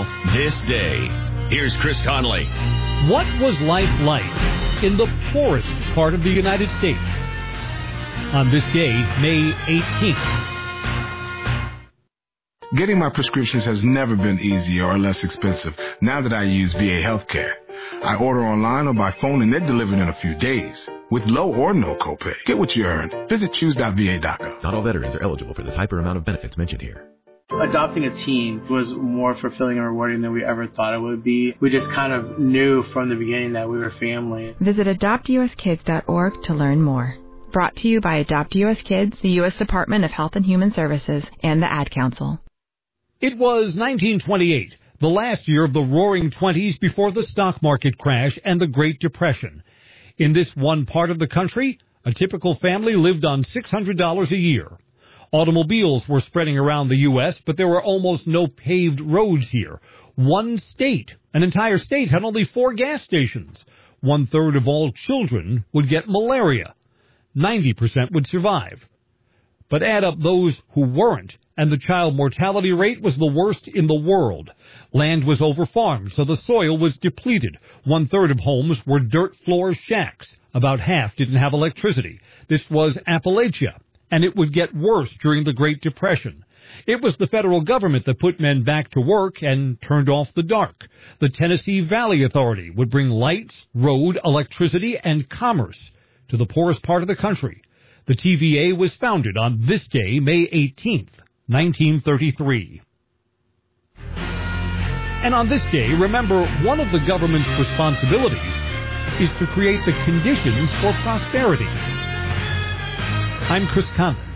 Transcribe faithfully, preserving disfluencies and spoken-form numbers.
now, this day. Here's Chris Conley. What was life like in the poorest part of the United States on this day, May eighteenth? Getting my prescriptions has never been easier or less expensive now that I use V A Healthcare. I order online or by phone and they're delivered in a few days with low or no copay. Get what you earn. Visit choose dot v a dot gov. Not all veterans are eligible for the type or amount of benefits mentioned here. Adopting a teen was more fulfilling and rewarding than we ever thought it would be. We just kind of knew from the beginning that we were family. Visit adopt u s kids dot org to learn more. Brought to you by Adopt U S Kids, the U S Department of Health and Human Services, and the Ad Council. It was nineteen twenty-eight, the last year of the roaring twenties before the stock market crash and the Great Depression. In this one part of the country, a typical family lived on six hundred dollars a year. Automobiles were spreading around the U S, but there were almost no paved roads here. One state, an entire state, had only four gas stations. One-third of all children would get malaria. ninety percent would survive. But add up those who weren't, and the child mortality rate was the worst in the world. Land was overfarmed, so the soil was depleted. One-third of homes were dirt floor shacks. About half didn't have electricity. This was Appalachia, and it would get worse during the Great Depression. It was the federal government that put men back to work and turned off the dark. The Tennessee Valley Authority would bring lights, road, electricity, and commerce to the poorest part of the country. The T V A was founded on this day, May eighteenth, nineteen thirty-three. And on this day, remember, one of the government's responsibilities is to create the conditions for prosperity. I'm Chris Conley.